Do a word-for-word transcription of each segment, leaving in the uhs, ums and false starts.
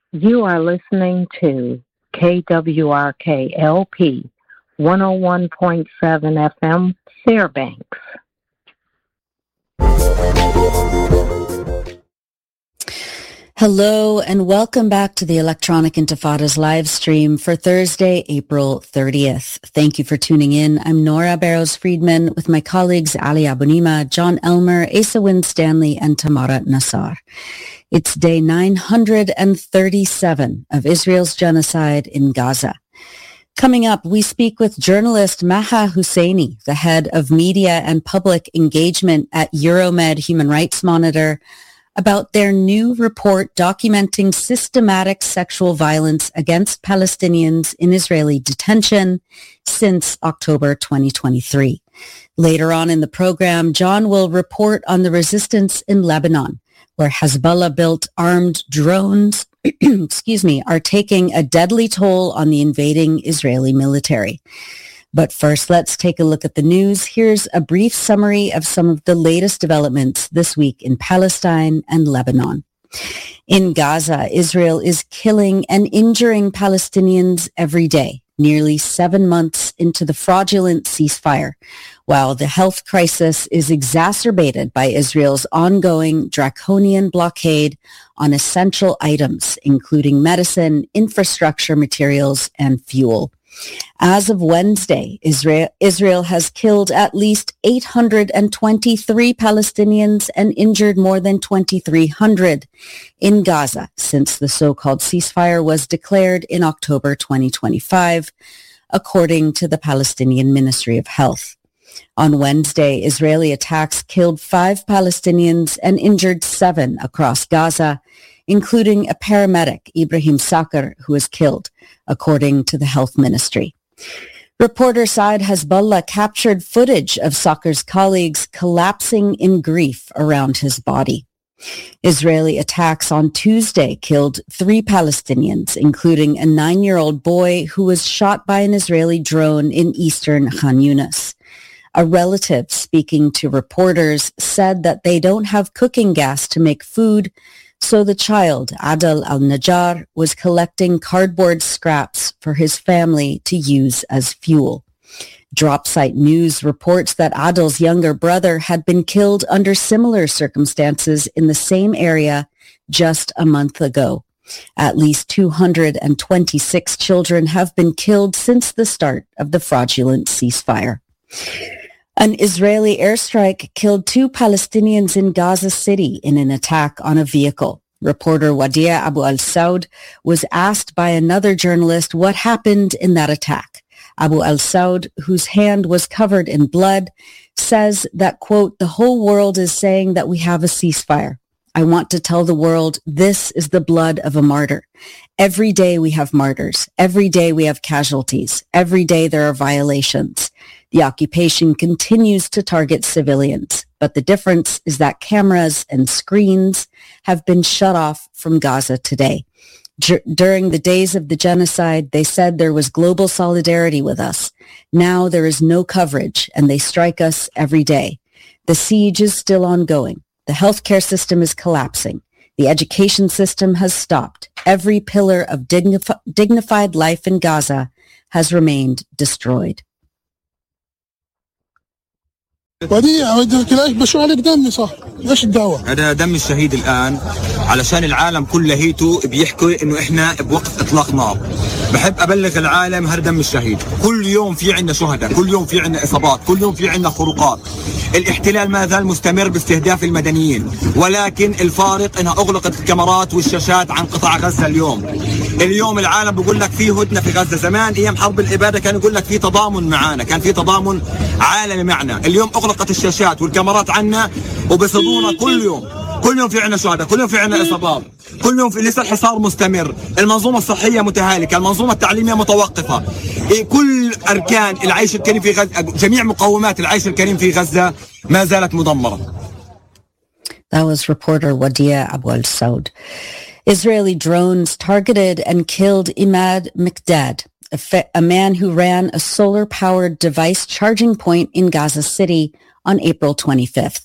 You are listening to K W R K L P one oh one point seven F M, Fairbanks. Hello and welcome back to the Electronic Intifada's live stream for Thursday, April thirtieth. Thank you for tuning in. I'm Nora Barrows-Friedman with my colleagues Ali Abunimah, John Elmer, Asa Wynn Stanley, and Tamara Nassar. It's day nine hundred thirty-seven of Israel's genocide in Gaza. Coming up, we speak with journalist Maha Husseini, the head of media and public engagement at Euromed Human Rights Monitor, about their new report documenting systematic sexual violence against Palestinians in Israeli detention since October twenty twenty-three. Later on in the program, John will report on the resistance in Lebanon, where Hezbollah-built armed drones, excuse me, are taking a deadly toll on the invading Israeli military. But first, let's take a look at the news. Here's a brief summary of some of the latest developments this week in Palestine and Lebanon. In Gaza, Israel is killing and injuring Palestinians every day, nearly seven months into the fraudulent ceasefire, while the health crisis is exacerbated by Israel's ongoing draconian blockade on essential items, including medicine, infrastructure materials, and fuel. As of Wednesday, Israel, Israel has killed at least eight hundred twenty-three Palestinians and injured more than twenty-three hundred in Gaza since the so-called ceasefire was declared in October twenty twenty-five, according to the Palestinian Ministry of Health. On Wednesday, Israeli attacks killed five Palestinians and injured seven across Gaza, including a paramedic, Ibrahim Sakr, who was killed, according to the health ministry. Reporter Saad Hezbollah captured footage of Sakr's colleagues collapsing in grief around his body. Israeli attacks on Tuesday killed three Palestinians, including a nine-year-old boy who was shot by an Israeli drone in eastern Khan Yunis. A relative speaking to reporters said that they don't have cooking gas to make food, so the child, Adel al-Najjar, was collecting cardboard scraps for his family to use as fuel. Dropsite News reports that Adel's younger brother had been killed under similar circumstances in the same area just a month ago. At least two hundred twenty-six children have been killed since the start of the fraudulent ceasefire. An Israeli airstrike killed two Palestinians in Gaza City in an attack on a vehicle. Reporter Wadia Abu al-Saud was asked by another journalist what happened in that attack. Abu al-Saud, whose hand was covered in blood, says that, quote, "The whole world is saying that we have a ceasefire. I want to tell the world this is the blood of a martyr. Every day we have martyrs. Every day we have casualties. Every day there are violations. The occupation continues to target civilians, but the difference is that cameras and screens have been shut off from Gaza today. Dur- during the days of the genocide, they said there was global solidarity with us. Now there is no coverage, and they strike us every day. The siege is still ongoing. The healthcare system is collapsing. The education system has stopped. Every pillar of dignif- dignified life in Gaza has remained destroyed." وديع بدك ليش بشو عليك دمي صح؟ ليش الدعوة؟ هذا دم الشهيد الآن علشان العالم كله هيتو بيحكوا إنه إحنا بوقت إطلاق نار. بحب أبلغ العالم هذا دم الشهيد. كل يوم في عنا شهداء، كل يوم في عنا إصابات، كل يوم في عنا خروقات. الاحتلال ما زال مستمر باستهداف المدنيين، ولكن الفارق إنها أغلقت الكاميرات والشاشات عن قطاع غزة اليوم. اليوم العالم بيقول لك في هدنة في غزة. زمان أيام حرب الإبادة كان يقول لك في تضامن معنا، كان في تضامن عالمي معنا. اليوم أغلقت الشاشات والكاميرات عنا وبصدونا كل يوم. كل يوم في عنا شهداء، كل يوم في عنا إصابات، كل يوم في لسه الحصار مستمر، المنظومة الصحية متهالكة، المنظومة التعليمية متوقفة. كل أركان العيش الكريم في غزة، جميع مقومات العيش الكريم في غزة ما زالت مدمرة. That was reporter Wadia Abu al-Saud. Israeli drones targeted and killed Imad Mikdad, a, fa- a man who ran a solar-powered device charging point in Gaza City on April twenty-fifth.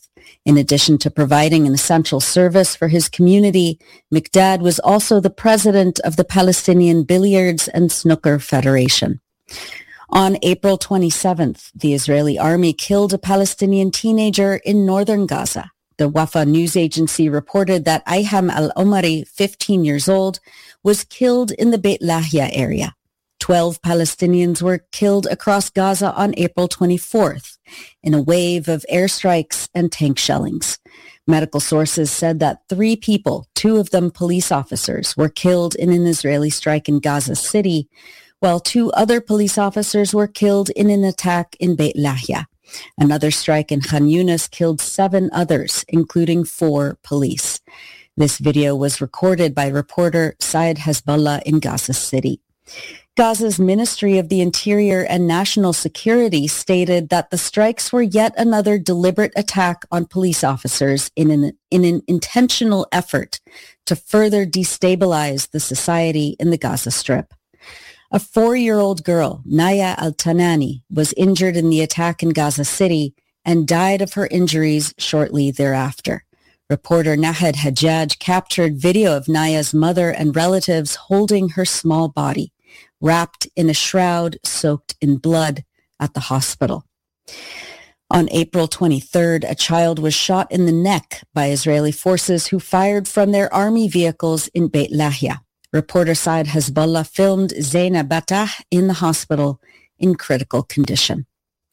In addition to providing an essential service for his community, Miqdad was also the president of the Palestinian Billiards and Snooker Federation. On April twenty-seventh, the Israeli army killed a Palestinian teenager in northern Gaza. The Wafa news agency reported that Ayham al-Omari, fifteen years old, was killed in the Beit Lahia area. Twelve Palestinians were killed across Gaza on April twenty-fourth in a wave of airstrikes and tank shellings. Medical sources said that three people, two of them police officers, were killed in an Israeli strike in Gaza City, while two other police officers were killed in an attack in Beit Lahia. Another strike in Khan Yunis killed seven others, including four police. This video was recorded by reporter Saeed Hezbollah in Gaza City. Gaza's Ministry of the Interior and National Security stated that the strikes were yet another deliberate attack on police officers in an, in an intentional effort to further destabilize the society in the Gaza Strip. A four-year-old girl, Naya Al-Tanani, was injured in the attack in Gaza City and died of her injuries shortly thereafter. Reporter Nahed Hajjaj captured video of Naya's mother and relatives holding her small body, wrapped in a shroud soaked in blood, at the hospital. On April twenty-third, a child was shot in the neck by Israeli forces who fired from their army vehicles in Beit Lahia. Reporter Saeed Hezbollah filmed Zaina Batah in the hospital in critical condition.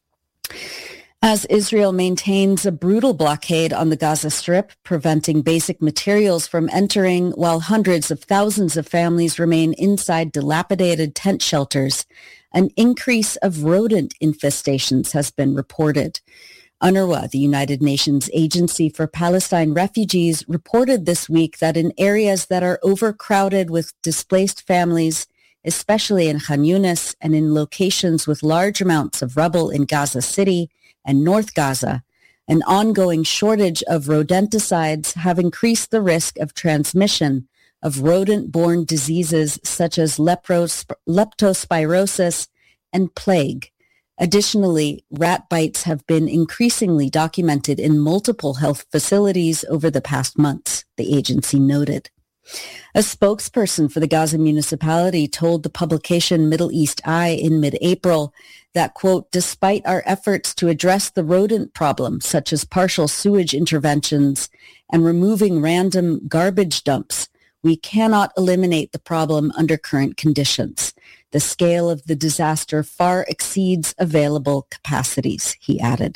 As Israel maintains a brutal blockade on the Gaza Strip, preventing basic materials from entering while hundreds of thousands of families remain inside dilapidated tent shelters, an increase of rodent infestations has been reported. UNRWA, the United Nations Agency for Palestine Refugees, reported this week that in areas that are overcrowded with displaced families, especially in Khan Yunis and in locations with large amounts of rubble in Gaza City and North Gaza, an ongoing shortage of rodenticides have increased the risk of transmission of rodent-borne diseases such as lepros- leptospirosis and plague. Additionally, rat bites have been increasingly documented in multiple health facilities over the past months, the agency noted. A spokesperson for the Gaza municipality told the publication Middle East Eye in mid-April that, quote, despite our efforts to address the rodent problem, such as partial sewage interventions and removing random garbage dumps, we cannot eliminate the problem under current conditions. The scale of the disaster far exceeds available capacities, he added.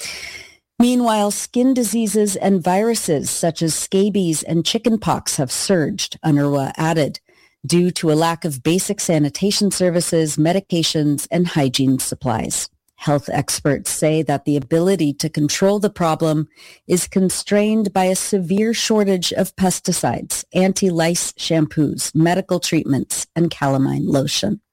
Meanwhile, skin diseases and viruses such as scabies and chickenpox have surged, UNRWA added, due to a lack of basic sanitation services, medications, and hygiene supplies. Health experts say that the ability to control the problem is constrained by a severe shortage of pesticides, anti-lice shampoos, medical treatments, and calamine lotion.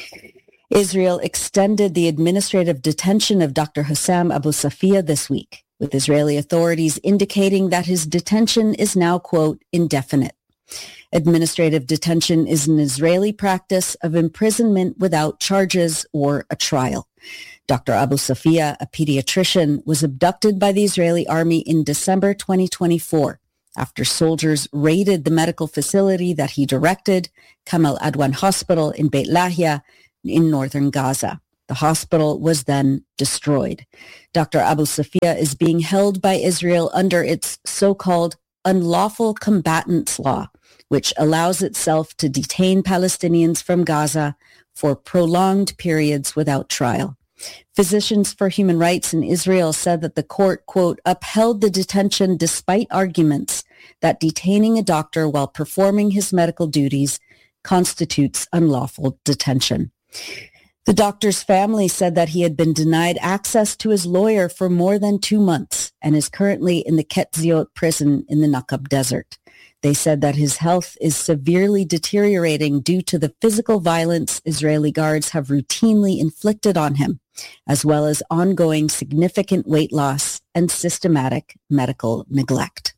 Israel extended the administrative detention of Doctor Hussam Abu Safia this week, with Israeli authorities indicating that his detention is now, quote, indefinite. Administrative detention is an Israeli practice of imprisonment without charges or a trial. Doctor Abu Safia, a pediatrician, was abducted by the Israeli army in December twenty twenty-four after soldiers raided the medical facility that he directed, Kamal Adwan Hospital in Beit Lahia in northern Gaza. The hospital was then destroyed. Doctor Abu Safia is being held by Israel under its so-called unlawful combatants law, which allows itself to detain Palestinians from Gaza for prolonged periods without trial. Physicians for Human Rights in Israel said that the court, quote, upheld the detention despite arguments that detaining a doctor while performing his medical duties constitutes unlawful detention. The doctor's family said that he had been denied access to his lawyer for more than two months and is currently in the Ketziot prison in the Nakab Desert. They said that his health is severely deteriorating due to the physical violence Israeli guards have routinely inflicted on him, as well as ongoing significant weight loss and systematic medical neglect.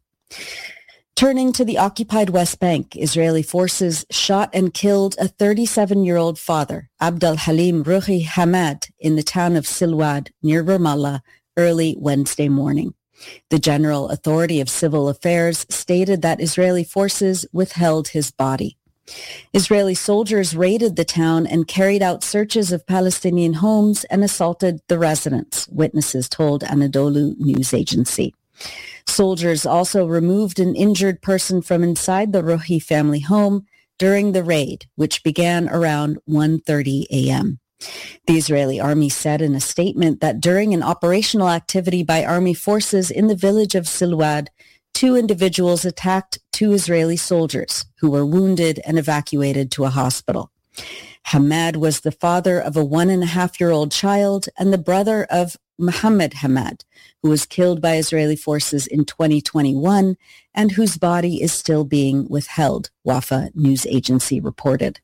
Turning to the occupied West Bank, Israeli forces shot and killed a thirty-seven-year-old father, Abdel Halim Ruhi Hamad, in the town of Silwad near Ramallah early Wednesday morning. The General Authority of Civil Affairs stated that Israeli forces withheld his body. Israeli soldiers raided the town and carried out searches of Palestinian homes and assaulted the residents, witnesses told Anadolu news agency. Soldiers also removed an injured person from inside the Rohi family home during the raid, which began around one thirty a.m. The Israeli army said in a statement that during an operational activity by army forces in the village of Silwad, two individuals attacked two Israeli soldiers who were wounded and evacuated to a hospital. Hamad was the father of a one-and-a-half-year-old child and the brother of Mohammed Hamad, who was killed by Israeli forces in twenty twenty-one and whose body is still being withheld, Wafa news agency reported.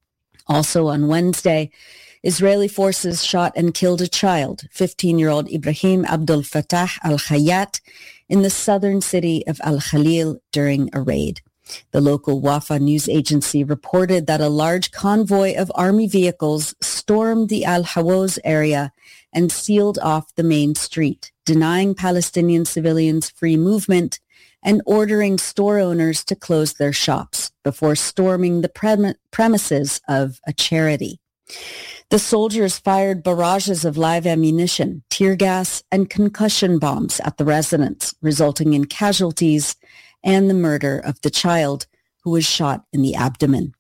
Also on Wednesday, Israeli forces shot and killed a child, fifteen-year-old Ibrahim Abdul Fattah al-Khayyat, in the southern city of Al-Khalil during a raid. The local Wafa news agency reported that a large convoy of army vehicles stormed the Al-Hawoz area and sealed off the main street, denying Palestinian civilians free movement and ordering store owners to close their shops before storming the prem- premises of a charity. The soldiers fired barrages of live ammunition, tear gas, and concussion bombs at the residents, resulting in casualties and the murder of the child, who was shot in the abdomen.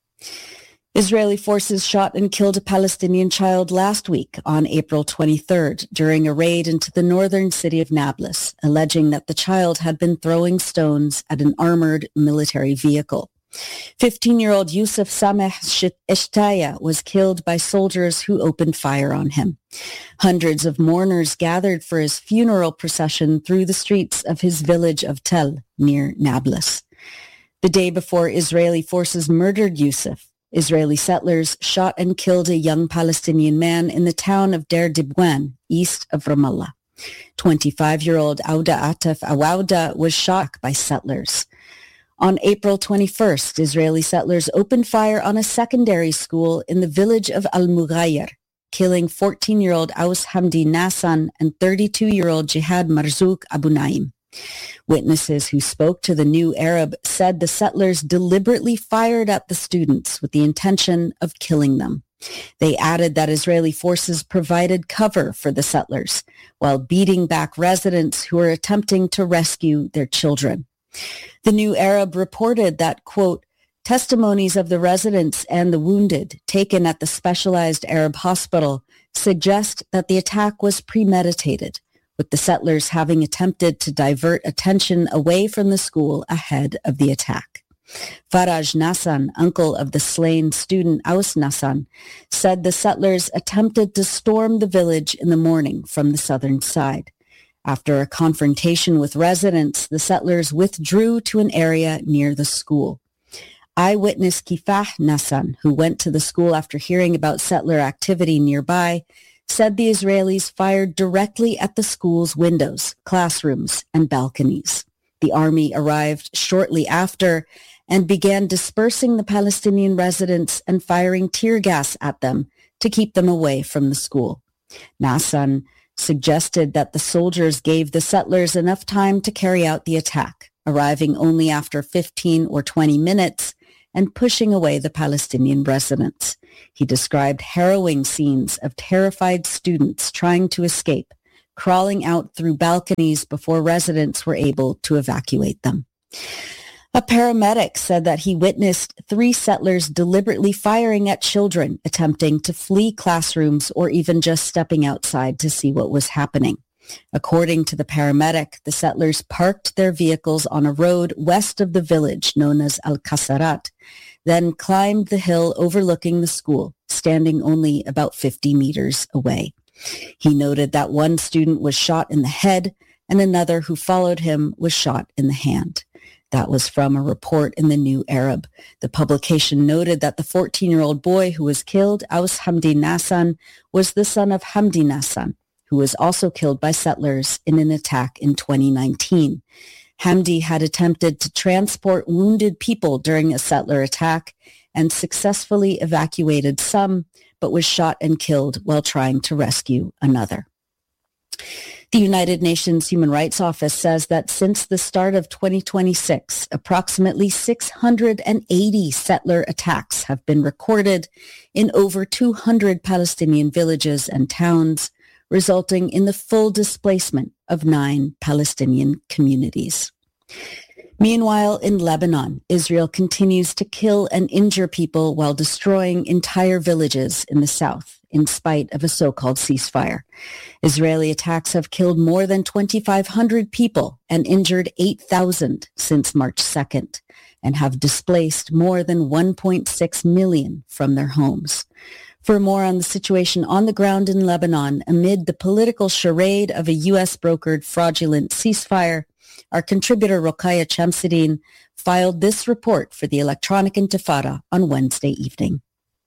Israeli forces shot and killed a Palestinian child last week on April twenty-third during a raid into the northern city of Nablus, alleging that the child had been throwing stones at an armored military vehicle. fifteen-year-old Yusuf Sameh Eshtaya was killed by soldiers who opened fire on him. Hundreds of mourners gathered for his funeral procession through the streets of his village of Tel, near Nablus. The day before Israeli forces murdered Yusuf, Israeli settlers shot and killed a young Palestinian man in the town of Der Dibwan, east of Ramallah. twenty-five-year-old Auda Ataf Awauda was shot by settlers. On April twenty-first, Israeli settlers opened fire on a secondary school in the village of Al-Mughayr, killing fourteen-year-old Aus Hamdi Nassan and thirty-two-year-old Jihad Marzouk Abu Naim. Witnesses who spoke to the New Arab said the settlers deliberately fired at the students with the intention of killing them. They added that Israeli forces provided cover for the settlers while beating back residents who were attempting to rescue their children. The New Arab reported that, quote, testimonies of the residents and the wounded taken at the specialized Arab hospital suggest that the attack was premeditated, with the settlers having attempted to divert attention away from the school ahead of the attack. Faraj Nassan, uncle of the slain student Aus Nassan, said the settlers attempted to storm the village in the morning from the southern side. After a confrontation with residents, the settlers withdrew to an area near the school. Eyewitness Kifah Nassan, who went to the school after hearing about settler activity nearby, said the Israelis fired directly at the school's windows, classrooms, and balconies. The army arrived shortly after and began dispersing the Palestinian residents and firing tear gas at them to keep them away from the school. Nassan suggested that the soldiers gave the settlers enough time to carry out the attack, arriving only after fifteen or twenty minutes and pushing away the Palestinian residents. He described harrowing scenes of terrified students trying to escape, crawling out through balconies before residents were able to evacuate them. A paramedic said that he witnessed three settlers deliberately firing at children attempting to flee classrooms or even just stepping outside to see what was happening. According to the paramedic, the settlers parked their vehicles on a road west of the village known as Al-Kasarat, then climbed the hill overlooking the school, standing only about fifty meters away. He noted that one student was shot in the head and another who followed him was shot in the hand. That was from a report in the New Arab. The publication noted that the fourteen-year-old boy who was killed, Aus Hamdi Nassan, was the son of Hamdi Nassan, who was also killed by settlers in an attack in twenty nineteen. Hamdi had attempted to transport wounded people during a settler attack and successfully evacuated some, but was shot and killed while trying to rescue another. The United Nations Human Rights Office says that since the start of twenty twenty-six, approximately six hundred eighty settler attacks have been recorded in over two hundred Palestinian villages and towns, resulting in the full displacement of nine Palestinian communities. Meanwhile, in Lebanon, Israel continues to kill and injure people while destroying entire villages in the south, in spite of a so-called ceasefire. Israeli attacks have killed more than twenty-five hundred people and injured eight thousand since March second, and have displaced more than one point six million from their homes. For more on the situation on the ground in Lebanon amid the political charade of a U S-brokered fraudulent ceasefire, our contributor Rokhaya Shamsuddin filed this report for the Electronic Intifada on Wednesday evening.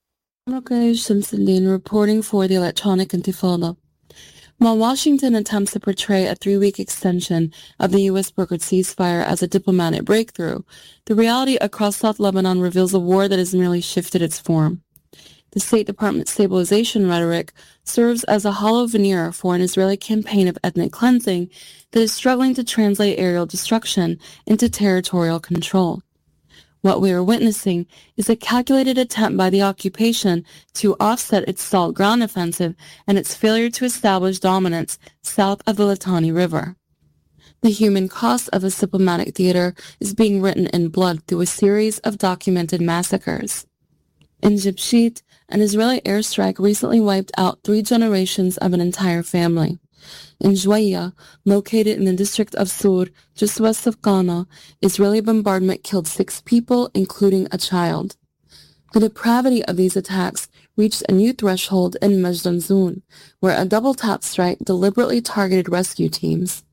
Rokhaya Shamsuddin reporting for the Electronic Intifada. While Washington attempts to portray a three-week extension of the U S-brokered ceasefire as a diplomatic breakthrough, the reality across South Lebanon reveals a war that has merely shifted its form. The State Department's stabilization rhetoric serves as a hollow veneer for an Israeli campaign of ethnic cleansing that is struggling to translate aerial destruction into territorial control. What we are witnessing is a calculated attempt by the occupation to offset its stalled ground offensive and its failure to establish dominance south of the Litani River. The human cost of this diplomatic theater is being written in blood through a series of documented massacres. In Jibshit, an Israeli airstrike recently wiped out three generations of an entire family. In Jwaya, located in the district of Sur, just west of Ghana, Israeli bombardment killed six people, including a child. The depravity of these attacks reached a new threshold in Majdan Zun, where a double-tap strike deliberately targeted rescue teams.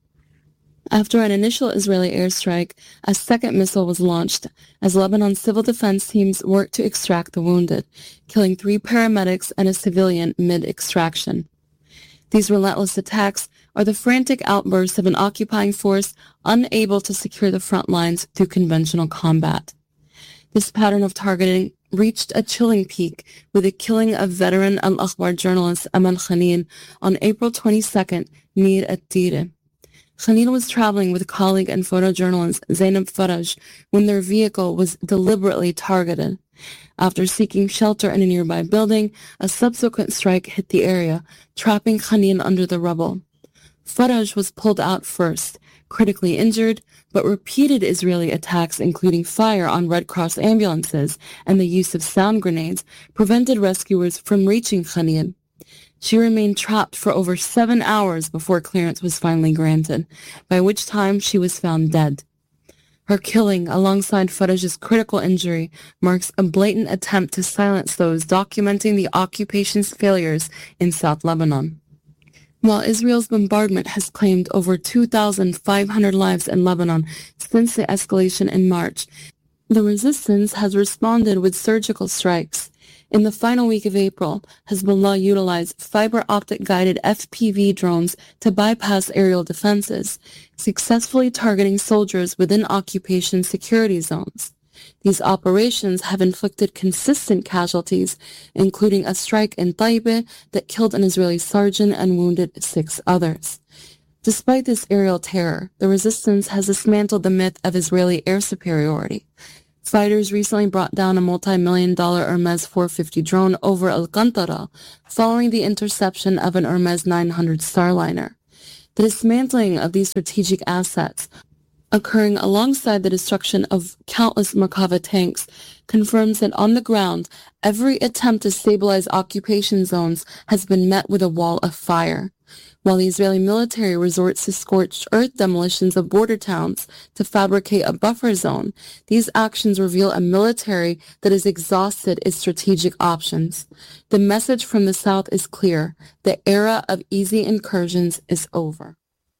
After an initial Israeli airstrike, a second missile was launched as Lebanon's civil defense teams worked to extract the wounded, killing three paramedics and a civilian mid-extraction. These relentless attacks are the frantic outbursts of an occupying force unable to secure the front lines through conventional combat. This pattern of targeting reached a chilling peak with the killing of veteran Al-Akhbar journalist Amal Khaneen on April twenty-second near At-Tire. Khaneen was traveling with colleague and photojournalist Zainab Faraj when their vehicle was deliberately targeted. After seeking shelter in a nearby building, a subsequent strike hit the area, trapping Khaneen under the rubble. Faraj was pulled out first, critically injured, but repeated Israeli attacks, including fire on Red Cross ambulances and the use of sound grenades, prevented rescuers from reaching Khaneen. She remained trapped for over seven hours before clearance was finally granted, by which time she was found dead. Her killing, alongside Faraj's critical injury, marks a blatant attempt to silence those documenting the occupation's failures in South Lebanon. While Israel's bombardment has claimed over two thousand five hundred lives in Lebanon since the escalation in March, the resistance has responded with surgical strikes. In the final week of April, Hezbollah utilized fiber-optic guided F P V drones to bypass aerial defenses, successfully targeting soldiers within occupation security zones. These operations have inflicted consistent casualties, including a strike in Taibe that killed an Israeli sergeant and wounded six others. Despite this aerial terror, the resistance has dismantled the myth of Israeli air superiority. Fighters recently brought down a multi-million dollar Hermes four fifty drone over Alcantara following the interception of an Hermes nine hundred Starliner. The dismantling of these strategic assets, occurring alongside the destruction of countless Merkava tanks, confirms that on the ground, every attempt to stabilize occupation zones has been met with a wall of fire. While the Israeli military resorts to scorched earth demolitions of border towns to fabricate a buffer zone, these actions reveal a military that has exhausted its strategic options. The message from the South is clear. The era of easy incursions is over.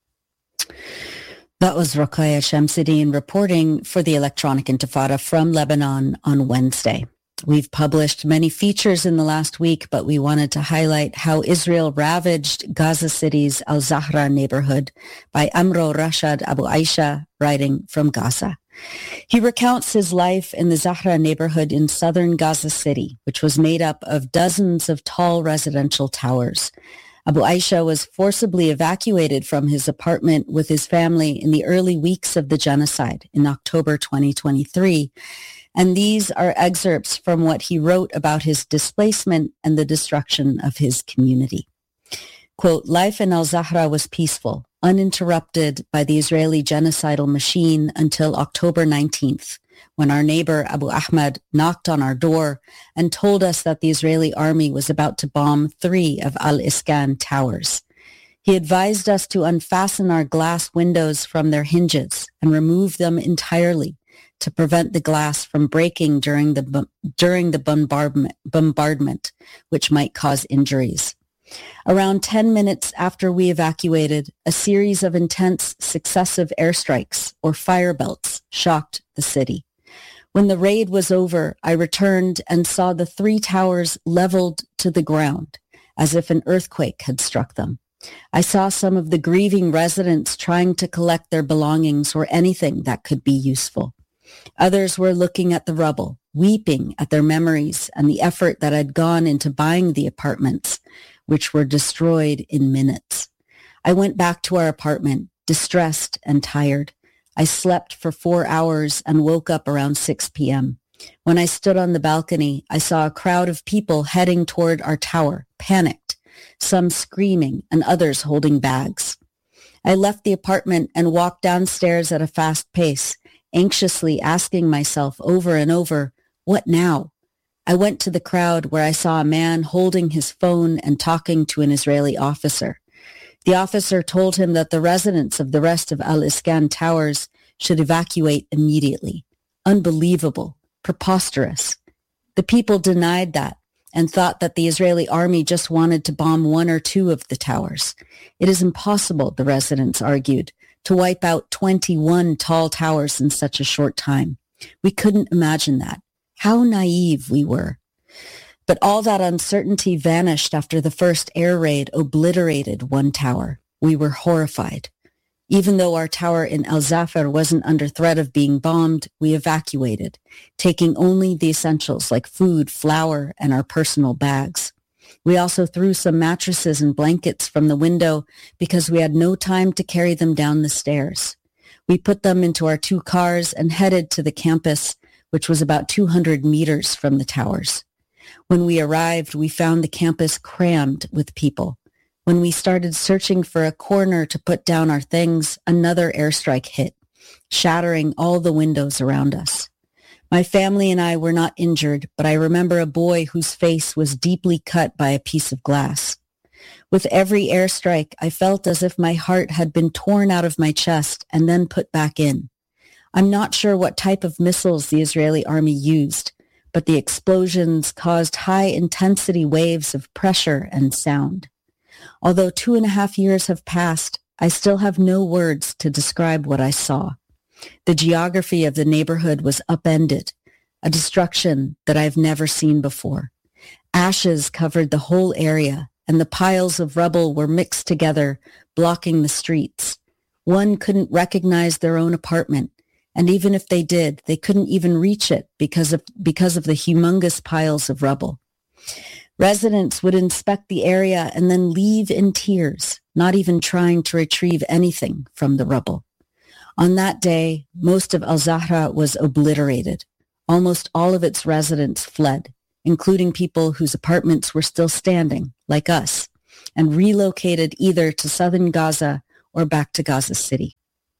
That was Rokhaya Shamsuddin reporting for the Electronic Intifada from Lebanon on Wednesday. We've published many features in the last week, but we wanted to highlight how Israel ravaged Gaza City's Al-Zahra neighborhood by Amro Rashad Abu Aisha, writing from Gaza. He recounts his life in the Zahra neighborhood in southern Gaza City, which was made up of dozens of tall residential towers. Abu Aisha was forcibly evacuated from his apartment with his family in the early weeks of the genocide in October twenty twenty-three, and these are excerpts from what he wrote about his displacement and the destruction of his community. Quote, life in al-Zahra was peaceful, uninterrupted by the Israeli genocidal machine until October nineteenth, when our neighbor Abu Ahmed knocked on our door and told us that the Israeli army was about to bomb three of Al-Iskan towers. He advised us to unfasten our glass windows from their hinges and remove them entirely to prevent the glass from breaking during the during the bombardment, bombardment, which might cause injuries. Around ten minutes after we evacuated, a series of intense successive airstrikes, or fire belts, shocked the city. When the raid was over, I returned and saw the three towers leveled to the ground, as if an earthquake had struck them. I saw some of the grieving residents trying to collect their belongings or anything that could be useful. Others were looking at the rubble, weeping at their memories and the effort that had gone into buying the apartments, which were destroyed in minutes. I went back to our apartment, distressed and tired. I slept for four hours and woke up around six p.m. When I stood on the balcony, I saw a crowd of people heading toward our tower, panicked, some screaming and others holding bags. I left the apartment and walked downstairs at a fast pace, anxiously asking myself over and over, what now? I went to the crowd where I saw a man holding his phone and talking to an Israeli officer. The officer told him that the residents of the rest of Al-Iskan towers should evacuate immediately. Unbelievable, preposterous. The people denied that and thought that the Israeli army just wanted to bomb one or two of the towers. It is impossible, the residents argued, to wipe out twenty-one tall towers in such a short time. We couldn't imagine that. How naive we were. But all that uncertainty vanished after the first air raid obliterated one tower. We were horrified. Even though our tower in Al-Zafar wasn't under threat of being bombed, we evacuated, taking only the essentials like food, flour, and our personal bags. We also threw some mattresses and blankets from the window because we had no time to carry them down the stairs. We put them into our two cars and headed to the campus, which was about two hundred meters from the towers. When we arrived, we found the campus crammed with people. When we started searching for a corner to put down our things, another airstrike hit, shattering all the windows around us. My family and I were not injured, but I remember a boy whose face was deeply cut by a piece of glass. With every airstrike, I felt as if my heart had been torn out of my chest and then put back in. I'm not sure what type of missiles the Israeli army used, but the explosions caused high-intensity waves of pressure and sound. Although two and a half years have passed, I still have no words to describe what I saw. The geography of the neighborhood was upended, a destruction that I've never seen before. Ashes covered the whole area, and the piles of rubble were mixed together, blocking the streets. One couldn't recognize their own apartment, and even if they did, they couldn't even reach it because of, because of the humongous piles of rubble. Residents would inspect the area and then leave in tears, not even trying to retrieve anything from the rubble. On that day, most of Al-Zahra was obliterated. Almost all of its residents fled, including people whose apartments were still standing, like us, and relocated either to southern Gaza or back to Gaza City.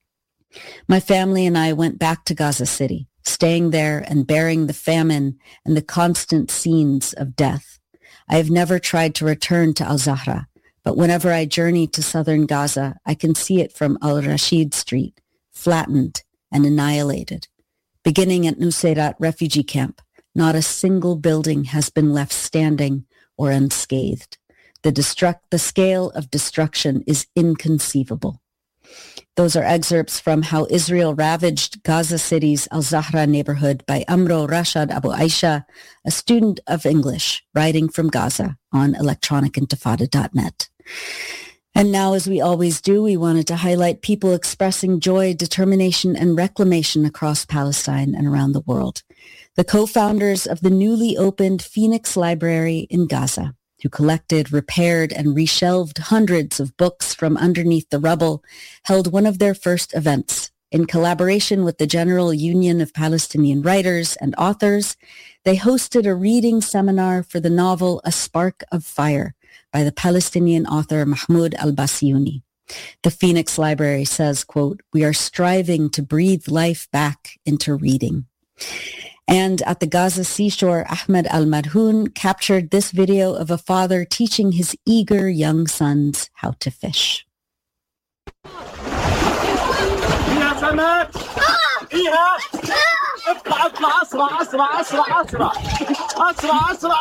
My family and I went back to Gaza City, staying there and bearing the famine and the constant scenes of death. I have never tried to return to Al-Zahra, but whenever I journey to southern Gaza, I can see it from Al-Rashid Street, flattened and annihilated. Beginning at Nusayrat refugee camp, not a single building has been left standing or unscathed. The, destruct- the scale of destruction is inconceivable. Those are excerpts from How Israel Ravaged Gaza City's Al-Zahra Neighborhood by Amro Rashad Abu Aisha, a student of English, writing from Gaza on electronic intifada dot net. And now, as we always do, we wanted to highlight people expressing joy, determination, and reclamation across Palestine and around the world. The co-founders of the newly opened Phoenix Library in Gaza, who collected, repaired, and reshelved hundreds of books from underneath the rubble, held one of their first events. In collaboration with the General Union of Palestinian Writers and Authors, they hosted a reading seminar for the novel A Spark of Fire by the Palestinian author Mahmoud al-Bassiouni. The Phoenix Library says, quote, "We are striving to breathe life back into reading." And at the Gaza seashore, Ahmed al-Madhoun captured this video of a father teaching his eager young sons how to fish. سمك فيها اطلع اطلع اسرع اسرع اسرع اسرع اسرع اسرع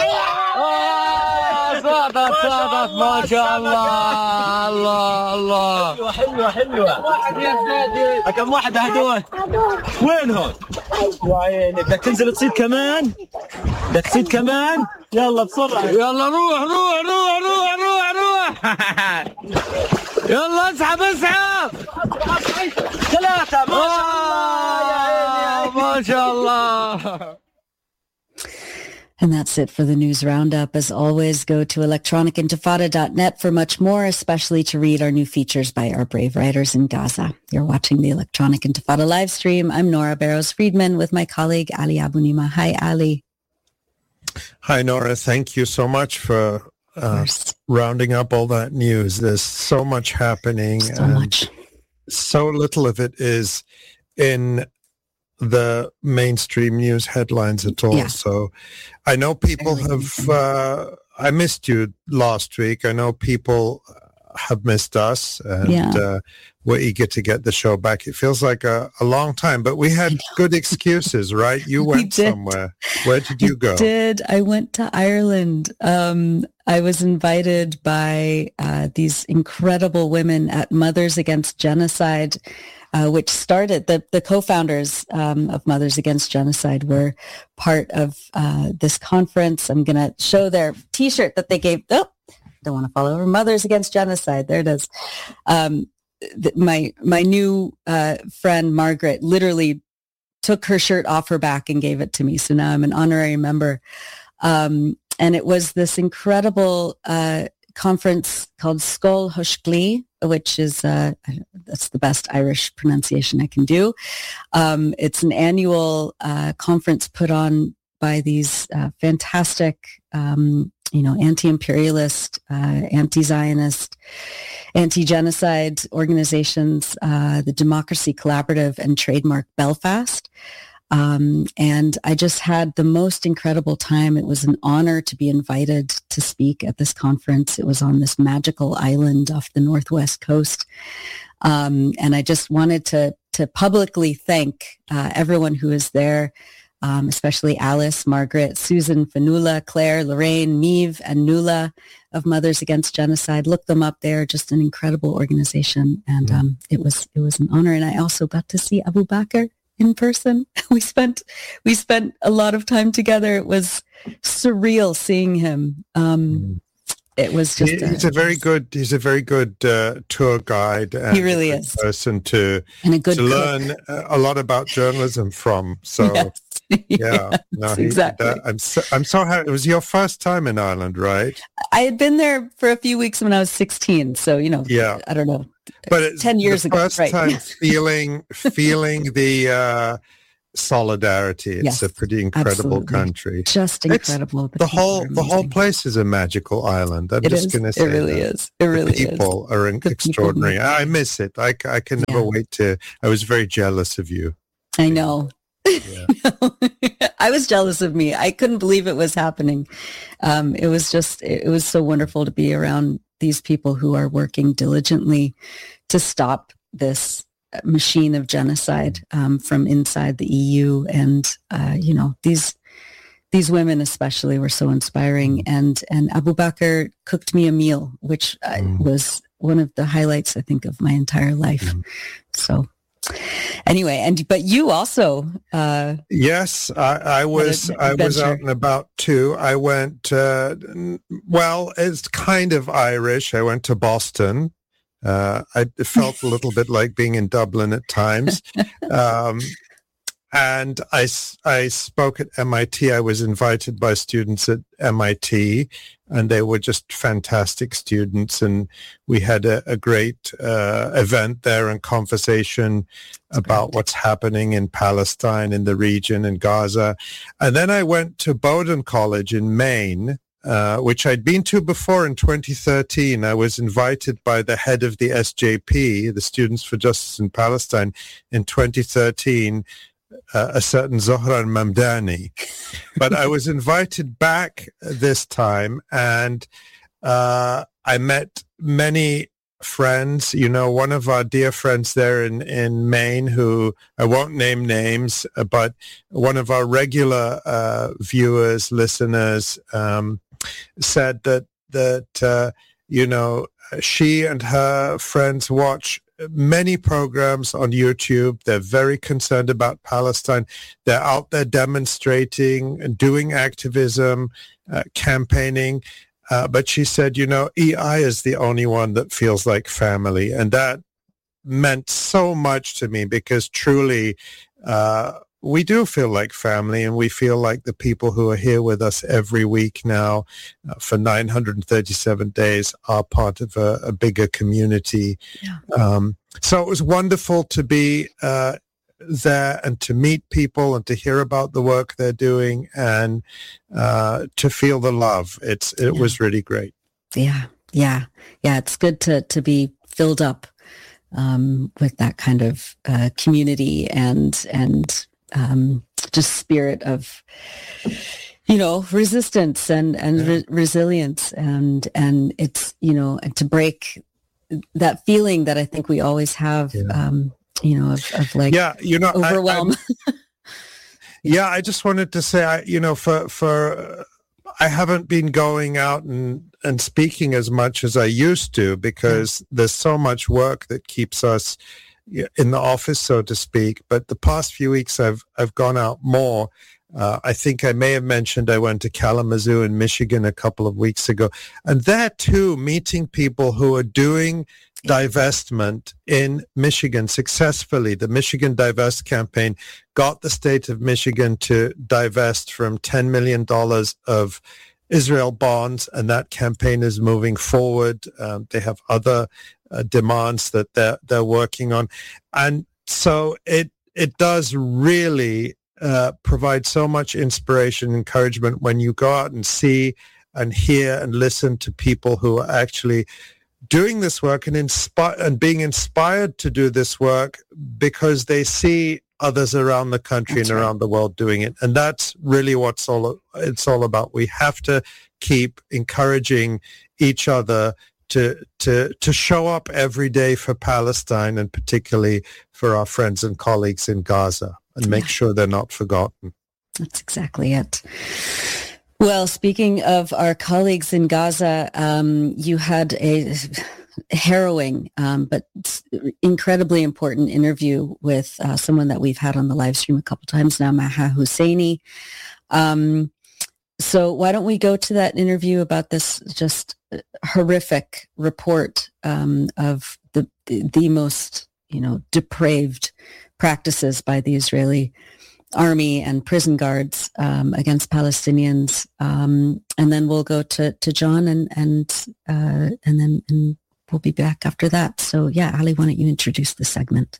صادت صادت ما شاء الله الله الله حلوه حلوه واحد يا زياد كم واحد هدول وينهم يا عيني بدك تنزل تصيد كمان بدك تصيد كمان يلا بسرعه يلا روح روح روح روح روح روح يلا اسحب اسحب ثلاثة ما شاء الله ما شاء الله. And that's it for the news roundup. As always, go to electronic intifada dot net for much more, especially to read our new features by our brave writers in Gaza. You're watching the Electronic Intifada live stream. I'm Nora Barrows-Friedman with my colleague Ali Abunimah. Hi, Ali. Hi, Nora. Thank you so much for uh, rounding up all that news. There's so much happening. So much. So little of it is in the mainstream news headlines at all. Yeah. So I know people have, uh, I missed you last week. I know people have missed us, and Yeah. uh, we're eager to get the show back. It feels like a, a long time, but we had good excuses, right? You We went did. somewhere. Where did you go? I did. I went to Ireland. Um, I was invited by uh, these incredible women at Mothers Against Genocide, uh, which started, the, the co-founders um, of Mothers Against Genocide were part of uh, this conference. I'm going to show their T-shirt that they gave. Oh, don't want to follow over. Mothers Against Genocide. There it is. Um, th- my my new uh, friend, Margaret, literally took her shirt off her back and gave it to me. So now I'm an honorary member. Um, and it was this incredible uh, conference called Skol Hushkli, which is, uh, that's the best Irish pronunciation I can do. Um, it's an annual uh, conference put on by these uh, fantastic, um, you know, anti-imperialist, uh, anti-Zionist, anti-genocide organizations, uh, the Democracy Collaborative and Trademark Belfast. Um, and I just had the most incredible time. It was an honor to be invited to speak at this conference. It was on this magical island off the northwest coast. Um, and I just wanted to, to publicly thank uh, everyone who was there, um, especially Alice, Margaret, Susan, Fanula, Claire, Lorraine, Neve, and Nula of Mothers Against Genocide. Look them up. They're just an incredible organization. And um, it was it was an honor. And I also got to see Abu Bakr in person. We spent we spent a lot of time together. It was surreal seeing him. Um, it was just He- he's a, very good he's a very good uh, tour guide, and He really a good is. person to and a good to cook. learn uh, a lot about journalism from. So Yes. yeah, no, he, exactly. that- I'm so, I'm so happy. It was your first time in Ireland, right? I had been there for a few weeks when I was sixteen. So, you know, Yeah. I don't know. But it's ten years the ago, first right. time feeling feeling the uh, solidarity. It's Yes, a pretty incredible absolutely. country. Just It's- incredible. The people whole are the whole amazing. place is a magical island. I'm It just is. going to say It really that. is. It really the people are in- The people extraordinary. make I miss it. I, c- I can never Yeah. wait to. I was very jealous of you. I know. I was jealous of me. I couldn't believe it was happening. Um, it was just, it was so wonderful to be around these people who are working diligently to stop this machine of genocide um, from inside the E U. And, uh, you know, these these women especially were so inspiring. And, and Abu Bakr cooked me a meal, which uh, Mm. was one of the highlights, I think, of my entire life. Mm. So anyway, and but you also uh, Yes, I, I was. an I was out adventure. and about too. I went. Uh, n- well, it's kind of Irish. I went to Boston. Uh, I it felt a little bit like being in Dublin at times. Um, and I, I spoke at M I T. I was invited by students at M I T, and they were just fantastic students. And we had a, a great uh, event there and conversation That's about great. What's happening in Palestine, in the region, in Gaza. And then I went to Bowdoin College in Maine, uh, which I'd been to before in twenty thirteen. I was invited by the head of the S J P, the Students for Justice in Palestine, in twenty thirteen, Uh, a certain Zohran Mamdani. But I was invited back this time, and uh, I met many friends. You know, one of our dear friends there in, in Maine, who I won't name names, uh, but one of our regular uh, viewers, listeners, um, said that, that uh, you know, she and her friends watch many programs on YouTube. They're very concerned about Palestine. They're out there demonstrating, doing activism, uh, campaigning. Uh, but she said, you know, E I is the only one that feels like family. And that meant so much to me, because truly uh, we do feel like family, and we feel like the people who are here with us every week now uh, for nine hundred thirty-seven days are part of a, a bigger community. Yeah. Um, so it was wonderful to be uh, there and to meet people and to hear about the work they're doing, and uh, to feel the love. It's It yeah. was really great. Yeah, yeah, yeah. It's good to, to be filled up um, with that kind of uh, community and and Um, just spirit of, you know, resistance and, and yeah. re- resilience. And, and it's, you know, to break that feeling that I think we always have, yeah. um, you know, of, of like yeah, you know, overwhelm. I, yeah, I just wanted to say, I, you know, for, for, uh, I haven't been going out and, and speaking as much as I used to, because yeah. there's so much work that keeps us in the office, so to speak. But the past few weeks I've I've gone out more. Uh, I think I may have mentioned I went to Kalamazoo in Michigan a couple of weeks ago. And there too, meeting people who are doing divestment in Michigan successfully. The Michigan Divest Campaign got the state of Michigan to divest from ten million dollars of Israel bonds, and that campaign is moving forward. Um, they have other uh, demands that they're, they're working on. And so it it does really uh, provide so much inspiration, encouragement when you go out and see and hear and listen to people who are actually doing this work and inspire and being inspired to do this work because they see others around the country that's and right. around the world doing it. And that's really what's all it's all about. We have to keep encouraging each other to to to show up every day for Palestine, and particularly for our friends and colleagues in Gaza, and make yeah. sure they're not forgotten. That's exactly it. Well, speaking of our colleagues in Gaza, um, you had a harrowing um, but incredibly important interview with uh, someone that we've had on the live stream a couple times now, Maha Husseini. Um, so why don't we go to that interview about this just horrific report um, of the the most, you know, depraved practices by the Israeli army and prison guards um, against Palestinians, um, and then we'll go to, to John, and and uh, and then and we'll be back after that. So yeah, Ali, why don't you introduce the segment?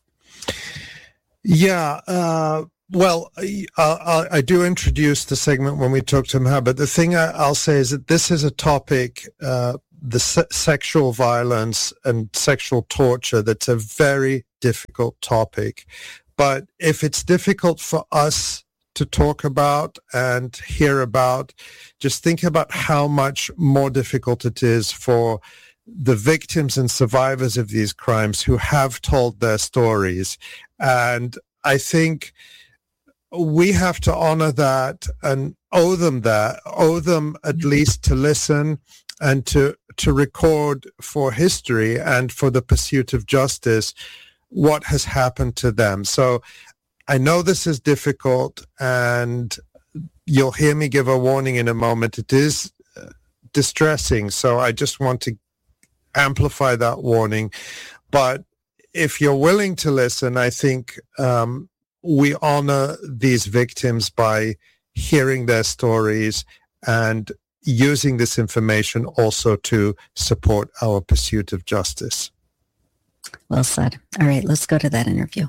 Yeah, uh, well, I, I, I do introduce the segment when we talk to Maha, but the thing I, I'll say is that this is a topic, uh, the se- sexual violence and sexual torture, that's a very difficult topic. But if it's difficult for us to talk about and hear about, just think about how much more difficult it is for the victims and survivors of these crimes who have told their stories. And I think we have to honor that and owe them that, owe them at least to listen and to, to record for history and for the pursuit of justice what has happened to them. So I know this is difficult, and you'll hear me give a warning in a moment. It is distressing, so I just want to amplify that warning. But if you're willing to listen, I think um, we honor these victims by hearing their stories and using this information also to support our pursuit of justice. Well said. All right, let's go to that interview.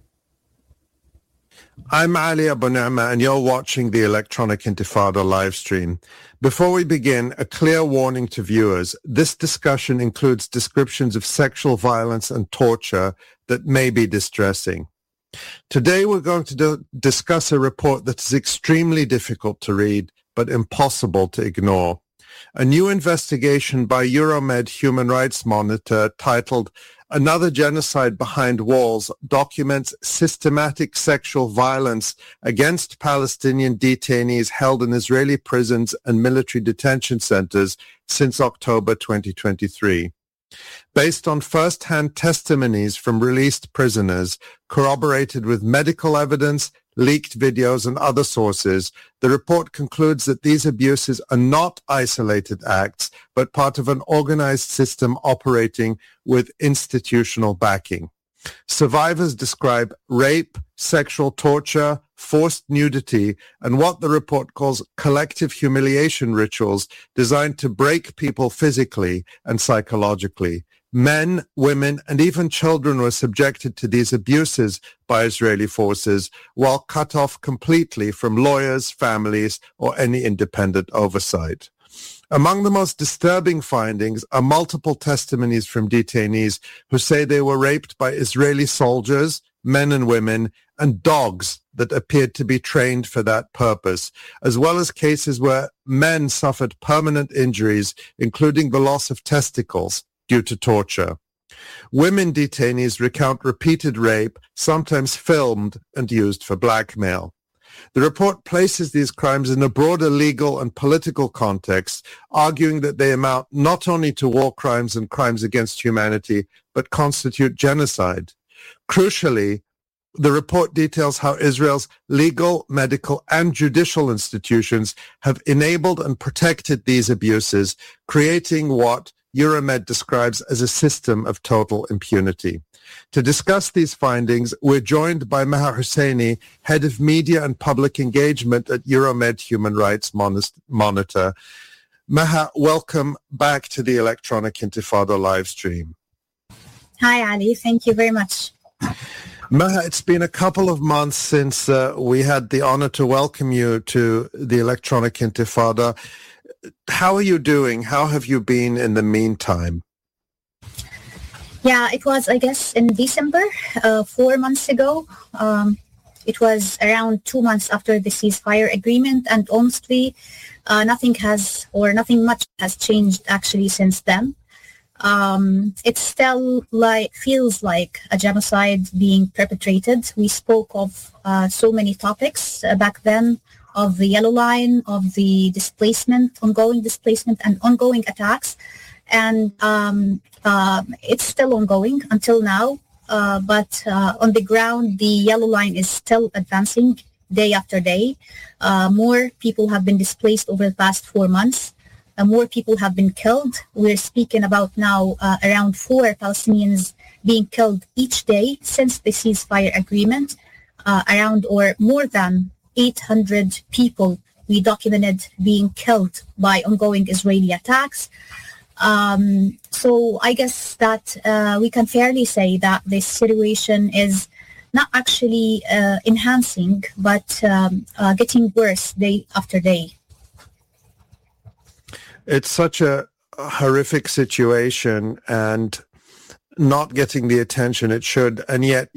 I'm Ali Abu Ni'ma, and you're watching the Electronic Intifada live stream. Before we begin, a clear warning to viewers. This discussion includes descriptions of sexual violence and torture that may be distressing. Today, we're going to do, discuss a report that is extremely difficult to read, but impossible to ignore. A new investigation by Euromed Human Rights Monitor titled Another Genocide Behind Walls documents systematic sexual violence against Palestinian detainees held in Israeli prisons and military detention centers since October twenty twenty-three. Based on first-hand testimonies from released prisoners, corroborated with medical evidence, leaked videos, and other sources, the report concludes that these abuses are not isolated acts, but part of an organized system operating with institutional backing. Survivors describe rape, sexual torture, forced nudity, and what the report calls collective humiliation rituals designed to break people physically and psychologically. Men, women, and even children were subjected to these abuses by Israeli forces while cut off completely from lawyers, families, or any independent oversight. Among the most disturbing findings are multiple testimonies from detainees who say they were raped by Israeli soldiers, men and women, and dogs that appeared to be trained for that purpose, as well as cases where men suffered permanent injuries, including the loss of testicles due to torture. Women detainees recount repeated rape, sometimes filmed and used for blackmail. The report places these crimes in a broader legal and political context, arguing that they amount not only to war crimes and crimes against humanity, but constitute genocide. Crucially, the report details how Israel's legal, medical, and judicial institutions have enabled and protected these abuses, creating what Euromed describes as a system of total impunity. To discuss these findings, we're joined by Maha Husseini, Head of Media and Public Engagement at Euromed Human Rights Monitor. Maha, welcome back to the Electronic Intifada live stream. Hi, Ali. Thank you very much. Maha, it's been a couple of months since uh, we had the honor to welcome you to the Electronic Intifada. How are you doing? How have you been in the meantime? Yeah, it was, I guess, in December, uh, four months ago. Um, it was around two months after the ceasefire agreement, and honestly, uh, nothing has, or nothing much has changed actually since then. Um, it still like feels like a genocide being perpetrated. We spoke of uh, so many topics uh, back then, of the yellow line, of the displacement, ongoing displacement, and ongoing attacks. And um, uh, it's still ongoing until now. Uh, but uh, on the ground, the yellow line is still advancing day after day. Uh, more people have been displaced over the past four months. Uh, more people have been killed. We're speaking about now uh, around four Palestinians being killed each day since the ceasefire agreement. Uh, around or more than eight hundred people we documented being killed by ongoing Israeli attacks. Um, so I guess that uh, we can fairly say that this situation is not actually uh, enhancing, but um, uh, getting worse day after day. It's such a horrific situation and not getting the attention it should, and yet